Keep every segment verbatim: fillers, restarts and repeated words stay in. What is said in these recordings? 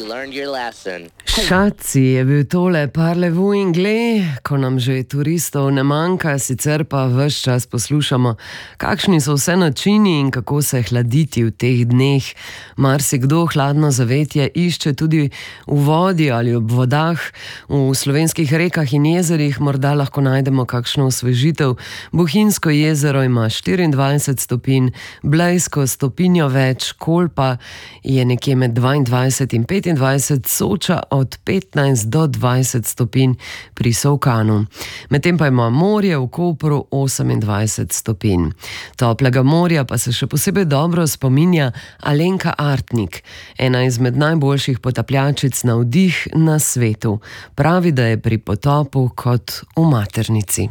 Šaci je bil tole Parlez-vous anglais, ko nam že turistov ne manjka, sicer pa ves čas poslušamo, kakšni so vse načini in kako se hladiti v teh dneh. Marsikdo hladno zavetje išče tudi v vodi ali ob vodah. V slovenskih rekah in jezerih morda lahko najdemo kakšno osvežitev. Bohinjsko jezero ima štiriindvajset stopinj, Blejsko stopinjo več, Kolpa je nekje med dvaindvajset in petindvajset, Soča od petnajst do dvajset stopinj pri Solkanu. Medtem pa ima morje v Kopru osemindvajset stopinj. Toplega morja pa se še posebej dobro spominja Alenka Artnik, ena izmed najboljših potapljačic na vdih na svetu. Pravi, da je pri potopu kot v maternici.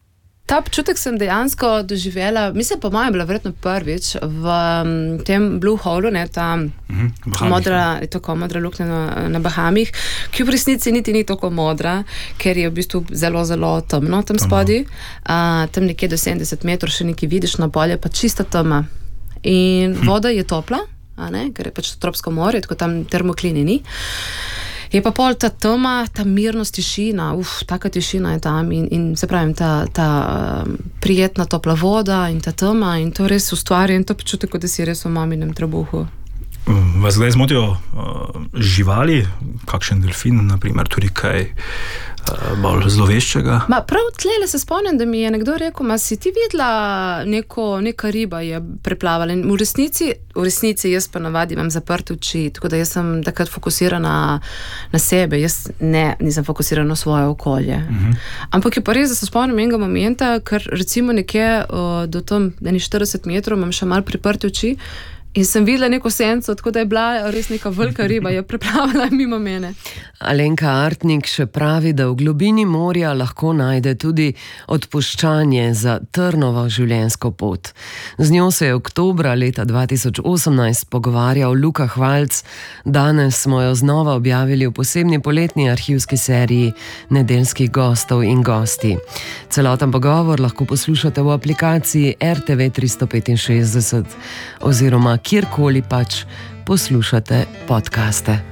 Ta občutek sem dejansko doživela, mislim, po mojem bila verjetno prvič v tem Blue Holu, ne, ta mm-hmm, modra, tako modra luknja na, na Bahamih, ki v resnici niti ni tako modra, ker je v bistvu zelo, zelo temno tam spodaj. Uh, tam nekje do sedemdeset metrov še nekaj vidiš na polje, pa čista tema. In voda je topla, a ne, ker je pač tropsko morje, tako tam termoklini ni. Je pa pol ta tema, ta mirnost, tišina, uf, taka tišina je tam in, in se pravim, ta, ta um, prijetna topla voda in ta tema in to res ustvarja in to počutek, kot da si res v maminem trebuhu. Vas zdaj zmotijo uh, živali, kakšen delfin, naprimer, tudi kaj uh, bolj zloveščega? Ma, prav tlele se spomnim, da mi je nekdo rekel, ma si ti videla neko, neka riba je preplavala in v resnici, v resnici jaz pa navadi imam zaprte oči, tako da jaz sem takrat fokusirana na sebe, jaz ne, nisem fokusirana na svoje okolje. Uh-huh. Ampak je pa res, da se spomnim enega momenta, ker recimo nekje uh, do tam, da ni štirideset metrov, imam še malo priprte oči, in sem videla neko senco, tako da je bila res neka velika riba, je preplavala mimo mene. Alenka Artnik še pravi, da v globini morja lahko najde tudi odpuščanje za trnovo življenjsko pot. Z njo se je oktobra leta dva tisoč osemnajst pogovarjal Luka Hvalc. Danes smo jo znova objavili v posebni poletni arhivski seriji Nedeljskih gostov in gosti. Celoten pogovor lahko poslušate v aplikaciji R T V tristo petinšestdeset oziroma kjerkoli pač poslušate podcaste.